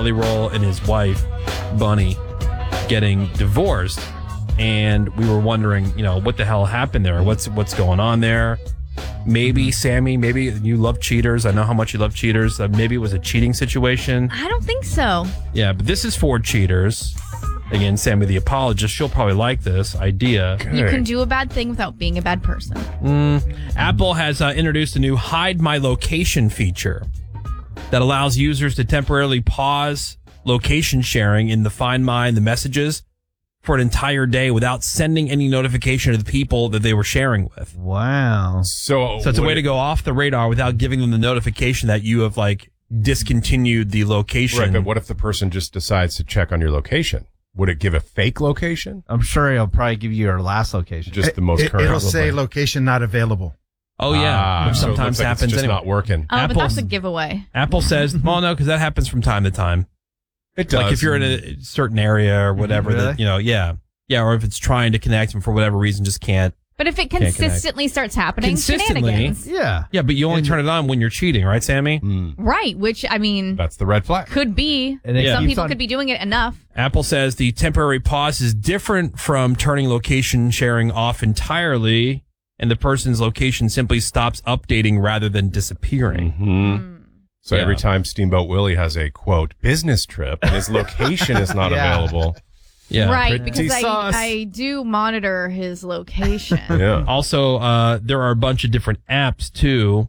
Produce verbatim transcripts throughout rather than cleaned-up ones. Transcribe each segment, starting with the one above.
Jelly Roll and his wife, Bunny, getting divorced. And we were wondering, you know, what the hell happened there? What's what's going on there? Maybe, Sammy, maybe you love cheaters. I know how much you love cheaters. Uh, maybe it was a cheating situation. I don't think so. Yeah, but this is for cheaters. Again, Sammy the apologist. She'll probably like this idea. Okay. You can do a bad thing without being a bad person. Mm. Apple has uh, introduced a new Hide My Location feature that allows users to temporarily pause location sharing in the Find My and the messages for an entire day without sending any notification to the people that they were sharing with. Wow. So, so it's a way to go off the radar without giving them the notification that you have, like, discontinued the location. Right, but what if the person just decides to check on your location? Would it give a fake location? I'm sure it'll probably give you your last location. Just the most it, current. It'll say location not available. Oh, yeah. Ah, which so sometimes it looks like happens it's just anyway. not working. Oh, Apple's, but that's a giveaway. Apple says, well, no, because that happens from time to time. It does. Like if you're in a certain area or whatever, Really? that, you know, yeah. Yeah, or if it's trying to connect and for whatever reason just can't. But if it Can't consistently starts happening, Consistently. shenanigans. Yeah. Yeah, but you only turn it on when you're cheating, right, Sammy? Mm, Right, which, I mean, that's the red flag. could be. And it Yeah. Some keeps people on- could be doing it enough. Apple says the temporary pause is different from turning location sharing off entirely, and the person's location simply stops updating rather than disappearing. Mm-hmm. So Yeah. every time Steamboat Willie has a, quote, business trip and his location is not Yeah. available. Yeah. Right, Pretty because I, sauce. I do monitor his location. Yeah. Also, uh, there are a bunch of different apps, too,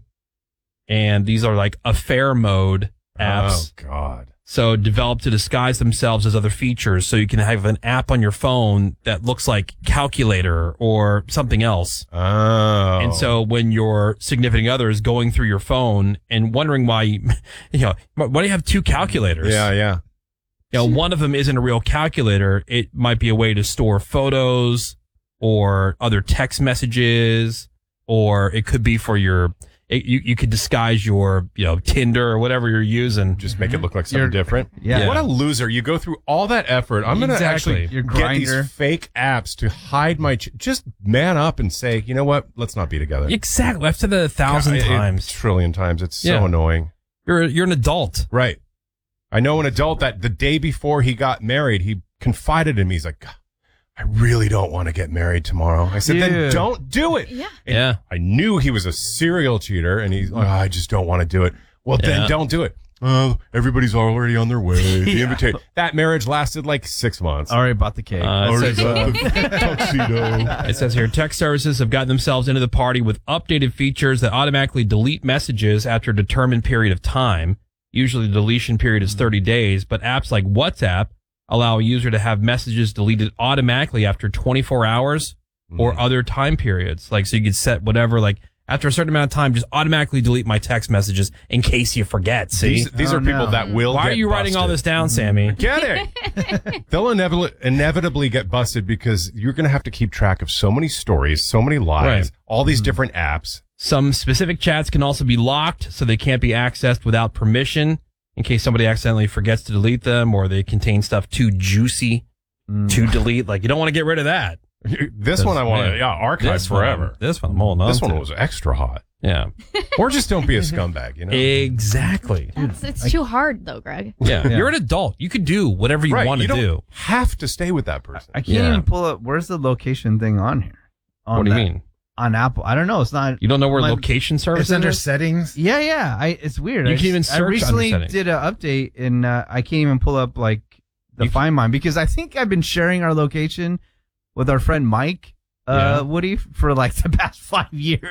and these are like affair mode apps. Oh, God. So developed to disguise themselves as other features. So you can have an app on your phone that looks like calculator or something else. Oh. And so when your significant other is going through your phone and wondering why, you, you know, why do you have two calculators? Yeah, yeah. You know, one of them isn't a real calculator. It might be a way to store photos or other text messages, or it could be for your, it, you, you could disguise your, you know, Tinder or whatever you're using. Just make it look like something You're- different. yeah. What a loser. You go through all that effort. I'm going to Exactly. actually Your get Grindr. these fake apps to hide my... Ch- just man up and say, you know what? Let's not be together. Exactly. I've said that a thousand God, it- times. A trillion times. It's so Yeah. annoying. You're, you're an adult. Right. I know an adult that the day before he got married, he confided in me. He's like, "God, I really don't want to get married tomorrow." I said, Yeah. then don't do it. Yeah. And Yeah. I knew he was a serial cheater, and he's like, "Oh, I just don't want to do it." Well, Yeah. then don't do it. Oh, everybody's already on their way. The Yeah. invitation. That marriage lasted like six months. Already bought the cake. Uh, it, Already says, got the tuxedo. it says here, tech services have gotten themselves into the party with updated features that automatically delete messages after a determined period of time. Usually the deletion period is thirty days, but apps like WhatsApp allow a user to have messages deleted automatically after twenty-four hours or other time periods. Like, so you could set whatever, like, after a certain amount of time, just automatically delete my text messages in case you forget. See? These, these Oh, are people no. that will Why get are you writing all busted. this down, Sammy? Get it? They'll inevitably, inevitably get busted because you're going to have to keep track of so many stories, so many lies, Right. all these different apps. Some specific chats can also be locked, so they can't be accessed without permission in case somebody accidentally forgets to delete them or they contain stuff too juicy to delete. Like, you don't want to get rid of that. This one I want to, yeah, archive This forever. One, this one I'm holding on This one to. was extra hot. Yeah. Or just don't be a scumbag, you know? Exactly. That's, it's too hard, though, Greg. Yeah. Yeah. You're an adult. You could do whatever you Right, want to you don't do. have to stay with that person. I can't Yeah. even pull up. Where's the location thing on here? On What do you that- mean? On Apple. I don't know. It's not. You don't know where My- location service It's under is? settings. Yeah, yeah. I. It's weird. You I, can even I search under recently settings. did an update and uh, I can't even pull up like the You- Find Mine because I think I've been sharing our location with our friend Mike uh, Yeah. Woody for like the past five years.